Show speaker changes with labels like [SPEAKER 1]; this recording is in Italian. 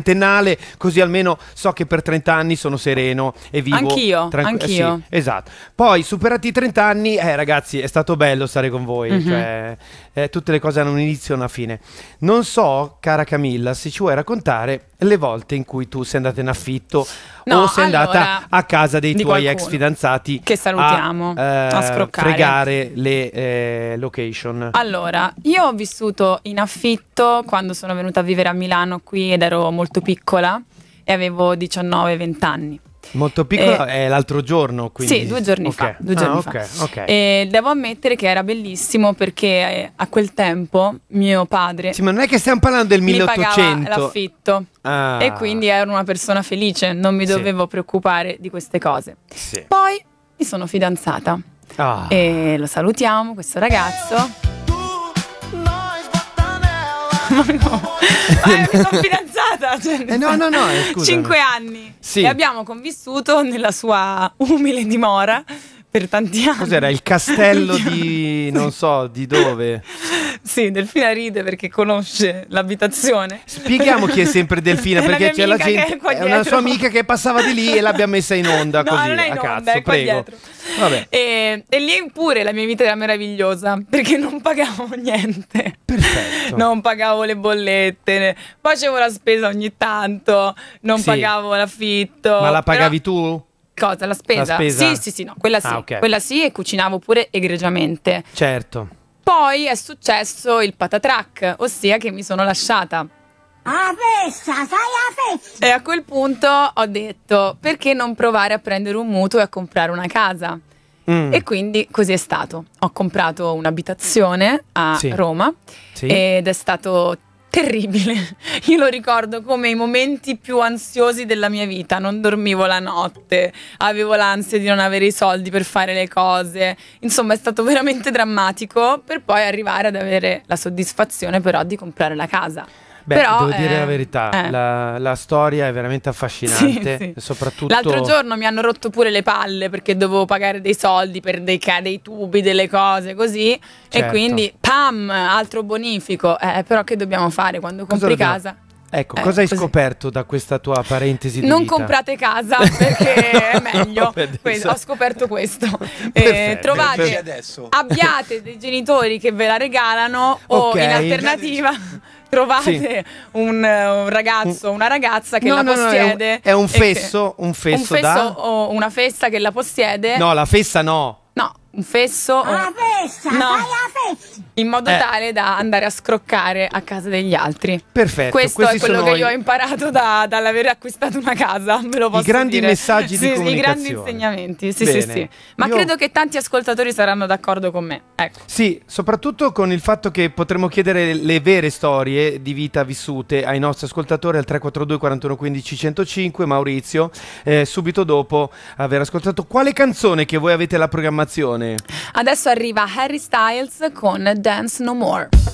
[SPEAKER 1] trentennale, così almeno so che per 30 anni sono sereno e vivo.
[SPEAKER 2] Anch'io.
[SPEAKER 1] Sì, esatto. Poi superati i 30 anni, ragazzi, è stato bello stare con voi, cioè tutte le cose hanno un inizio e una fine. Non so, cara Camilla, se ci vuoi raccontare le volte in cui tu sei andata in affitto o sei andata a casa dei tuoi ex fidanzati
[SPEAKER 2] che salutiamo a scroccare,
[SPEAKER 1] fregare le location.
[SPEAKER 2] Allora, io ho vissuto in affitto quando sono venuta a vivere a Milano qui ed ero molto piccola e avevo 19-20 anni.
[SPEAKER 1] Molto piccola, è l'altro giorno, quindi.
[SPEAKER 2] Sì, 2 giorni fa. 2 giorni fa.
[SPEAKER 1] Okay.
[SPEAKER 2] E devo ammettere che era bellissimo perché a quel tempo mio padre.
[SPEAKER 1] Sì, ma non è che stiamo parlando del 1800.
[SPEAKER 2] Mi pagava l'affitto e quindi ero una persona felice, non mi dovevo preoccupare di queste cose.
[SPEAKER 1] Sì.
[SPEAKER 2] Poi mi sono fidanzata e lo salutiamo, questo ragazzo. Ma no, mi sono fidanzata,
[SPEAKER 1] no, scusami.
[SPEAKER 2] 5 anni
[SPEAKER 1] sì.
[SPEAKER 2] E abbiamo convissuto nella sua umile dimora per tanti anni.
[SPEAKER 1] Cos'era, il castello di non so di dove?
[SPEAKER 2] Sì, Delfina ride perché conosce l'abitazione.
[SPEAKER 1] Spieghiamo chi è sempre Delfina, perché c'è la gente, è una sua amica che passava di lì e l'abbiamo messa in onda così,
[SPEAKER 2] non è in
[SPEAKER 1] a
[SPEAKER 2] onda,
[SPEAKER 1] cazzo,
[SPEAKER 2] è qua
[SPEAKER 1] prego.
[SPEAKER 2] dietro.
[SPEAKER 1] Vabbè.
[SPEAKER 2] E lì pure la mia vita era meravigliosa perché non pagavo niente.
[SPEAKER 1] Perfetto.
[SPEAKER 2] Non pagavo le bollette, facevo la spesa ogni tanto, non pagavo l'affitto.
[SPEAKER 1] Ma la pagavi tu?
[SPEAKER 2] Cosa? La spesa? Sì, no, quella sì.
[SPEAKER 1] Okay.
[SPEAKER 2] Quella sì, e cucinavo pure egregiamente.
[SPEAKER 1] Certo.
[SPEAKER 2] Poi è successo il patatrack, ossia che mi sono lasciata.
[SPEAKER 3] La festa, sai la festa!
[SPEAKER 2] E a quel punto ho detto, perché non provare a prendere un mutuo e a comprare una casa? E quindi così è stato. Ho comprato un'abitazione a Roma ed è stato terribile. Io lo ricordo come i momenti più ansiosi della mia vita. Non dormivo la notte, avevo l'ansia di non avere i soldi per fare le cose. Insomma, è stato veramente drammatico, per poi arrivare ad avere la soddisfazione però di comprare la casa.
[SPEAKER 1] Beh,
[SPEAKER 2] però,
[SPEAKER 1] devo dire la verità, la storia è veramente affascinante.
[SPEAKER 2] Sì.
[SPEAKER 1] Soprattutto
[SPEAKER 2] l'altro giorno mi hanno rotto pure le palle perché dovevo pagare dei soldi per dei tubi, delle cose così.
[SPEAKER 1] Certo.
[SPEAKER 2] E quindi pam, altro bonifico. Però che dobbiamo fare quando compri casa?
[SPEAKER 1] Ecco, cosa hai
[SPEAKER 2] così.
[SPEAKER 1] scoperto da questa tua parentesi di
[SPEAKER 2] non
[SPEAKER 1] vita?
[SPEAKER 2] comprate casa perché è meglio. Ho scoperto questo. Trovate, abbiate dei genitori che ve la regalano o in alternativa trovate un ragazzo o una ragazza che la possiede.
[SPEAKER 1] È un fesso, un fesso
[SPEAKER 2] o una fessa che la possiede.
[SPEAKER 1] No, la fessa no.
[SPEAKER 2] No, un fesso.
[SPEAKER 3] La festa, sai la festa!
[SPEAKER 2] In modo tale da andare a scroccare a casa degli altri.
[SPEAKER 1] Perfetto.
[SPEAKER 2] Questo è quello che io ho imparato dall'aver acquistato una casa. Ve lo posso dire.
[SPEAKER 1] I grandi messaggi di comunicazione.
[SPEAKER 2] I grandi insegnamenti. Sì. Ma credo che tanti ascoltatori saranno d'accordo con me. Ecco.
[SPEAKER 1] Sì, soprattutto con il fatto che potremmo chiedere le vere storie di vita vissute ai nostri ascoltatori al 342 41 15 105. Maurizio, subito dopo aver ascoltato quale canzone che voi avete la programmazione.
[SPEAKER 2] Adesso arriva Harry Styles con Dance No More.